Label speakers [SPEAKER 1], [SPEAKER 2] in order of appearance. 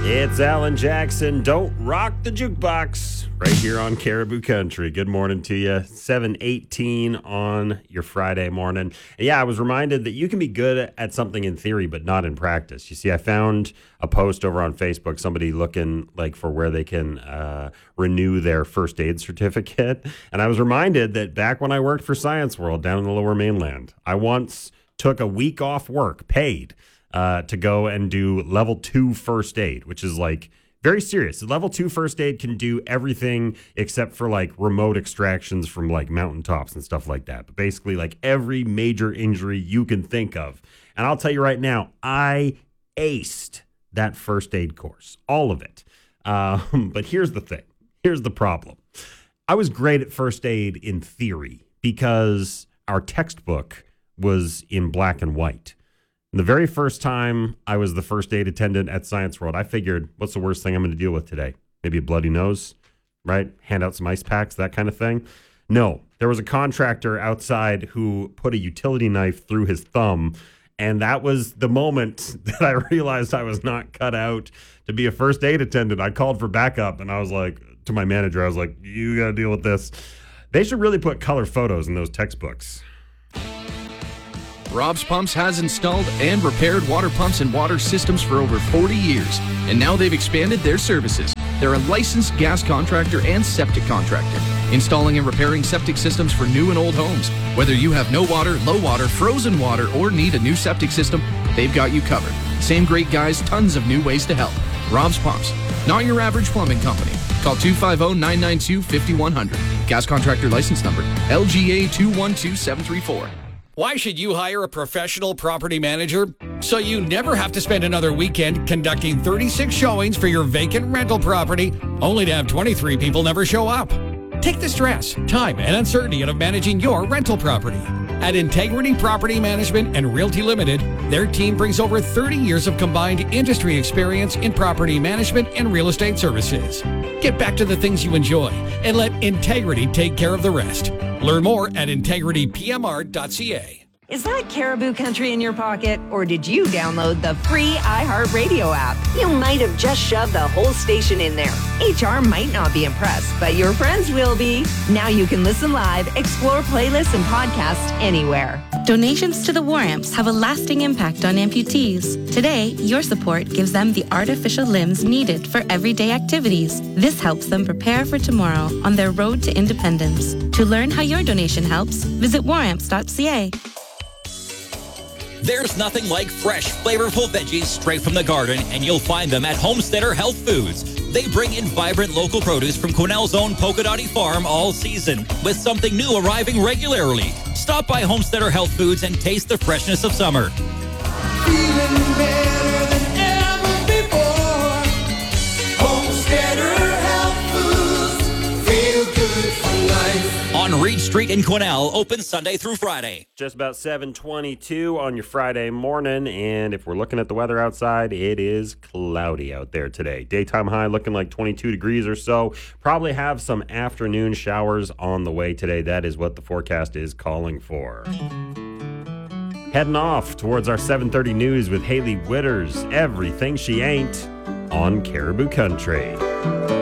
[SPEAKER 1] It's Alan Jackson. Don't rock the jukebox right here on Caribou Country. Good morning to you. 7:18 on your Friday morning. And yeah, I was reminded that you can be good at something in theory, but not in practice. You see, I found a post over on Facebook, somebody looking like for where they can renew their first aid certificate. And I was reminded that back when I worked for Science World down in the Lower Mainland, I once took a week off work, paid, to go and do level 2 first aid, which is like very serious. Level 2 first aid can do everything except for like remote extractions from like mountaintops and stuff like that. But basically like every major injury you can think of. And I'll tell you right now, I aced that first aid course, all of it. But here's the thing. Here's the problem. I was great at first aid in theory because our textbook was in black and white. And the very first time I was the first aid attendant at Science World, I figured, what's the worst thing I'm going to deal with today? Maybe a bloody nose, right? Hand out some ice packs, that kind of thing. No, there was a contractor outside who put a utility knife through his thumb. And that was the moment that I realized I was not cut out to be a first aid attendant. I called for backup and I was like, to my manager, I was like, you got to deal with this. They should really put color photos in those textbooks.
[SPEAKER 2] Rob's Pumps has installed and repaired water pumps and water systems for over 40 years, and now they've expanded their services. They're a licensed gas contractor and septic contractor, installing and repairing septic systems for new and old homes. Whether you have no water, low water, frozen water, or need a new septic system, they've got you covered. Same great guys, tons of new ways to help. Rob's Pumps, not your average plumbing company. Call 250-992-5100. Gas contractor license number, LGA 212734.
[SPEAKER 3] Why should you hire a professional property manager? So you never have to spend another weekend conducting 36 showings for your vacant rental property, only to have 23 people never show up. Take the stress, time, and uncertainty out of managing your rental property. At Integrity Property Management and Realty Limited, their team brings over 30 years of combined industry experience in property management and real estate services. Get back to the things you enjoy and let Integrity take care of the rest. Learn more at integritypmr.ca.
[SPEAKER 4] Is that Caribou Country in your pocket, or did you download the free iHeartRadio app? You might have just shoved the whole station in there. HR might not be impressed, but your friends will be. Now you can listen live, explore playlists and podcasts anywhere.
[SPEAKER 5] Donations to the War Amps have a lasting impact on amputees. Today, your support gives them the artificial limbs needed for everyday activities. This helps them prepare for tomorrow on their road to independence. To learn how your donation helps, visit waramps.ca.
[SPEAKER 6] There's nothing like fresh, flavorful veggies straight from the garden, and you'll find them at Homesteader Health Foods. They bring in vibrant local produce from Quesnel's own Polka Dotty Farm all season, with something new arriving regularly. Stop by Homesteader Health Foods and taste the freshness of summer.
[SPEAKER 7] Feeling better than ever before. Homesteader Health Foods. Feel good for life.
[SPEAKER 6] On Reed Street in Quesnel, open Sunday through Friday.
[SPEAKER 1] Just about 7:22 on your Friday morning, and if we're looking at the weather outside, it is cloudy out there today. Daytime high looking like 22 degrees or so. Probably have some afternoon showers on the way today. That is what the forecast is calling for. Heading off towards our 7:30 news with Haley Witters. Everything She Ain't on Caribou Country.